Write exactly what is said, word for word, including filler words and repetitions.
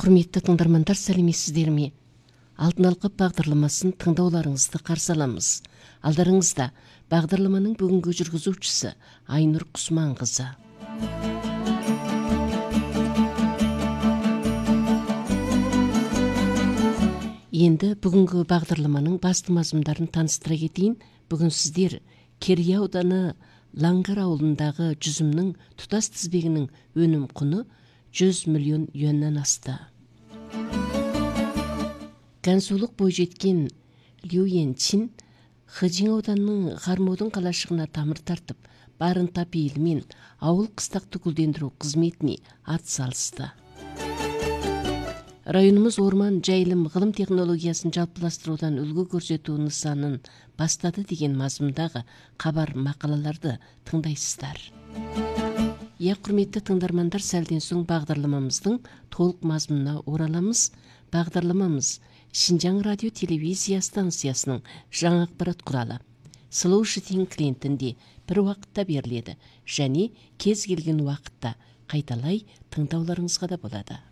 Құрметті тыңдармандар, сәлеметсіздер ме? Алтын алқап бағдарламасын тыңдауларыңызды қарсы аламыз. Алдарыңызда бағдарламаның бүгінгі жүргізушісі Айнұр Құсманқызы. Енді бүгінгі бағдарламаның басты мазмұндарын таныстыра кетейін. Бүгін сіздер Керей ауданы Лаңғар ауылындағы жүзімнің тұтас тізбегінің өнім құны жүз миллион юаннан асты. Гансулық бойжеткен Лю Янчин Хэджин ауданының Хармодың қалашығына тамыр тартып, барынта пейілмен ауыл қыстақты гүлдендіру қызметіне атсалысты. Районымыз орман жайылым ғылым технологиясын жалпыластырудан үлгі көрсету нысанын бастады деген мазмұндағы хабар мақалаларды тыңдайсыздар. Иә, құрметті тыңдармандар, сәлден соң бағдарламамыздың толық мазмұнына ораламыз. Бағдарламамыз Шинжаң радио телевизия станциясының жаңа ақпарат құралы Слушатель клиентінде бір уақытта беріледі және кез келген уақытта қайталай тыңдауларыңызға да болады.